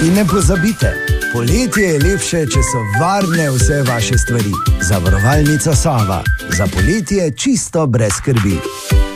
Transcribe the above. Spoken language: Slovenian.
In ne pozabite, poletje je lepše, če so varne vse vaše stvari. Zavarovalnica Sava. Za poletje čisto brez skrbi.